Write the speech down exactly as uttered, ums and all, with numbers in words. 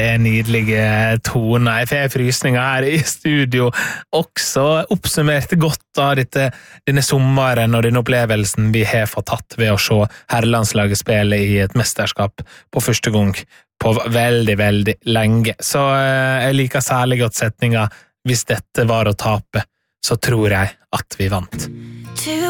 nydelige toner. Jeg får frysninger her i studio. Også oppsummerte godt av dette, denne sommeren og denne opplevelsen vi har fått tatt ved å se herrelandslaget spille i et mesterskap på første gang på veldig, veldig lenge. Så jeg liker særlig godt setninga. Hvis dette var å tape, så tror jeg at vi vant.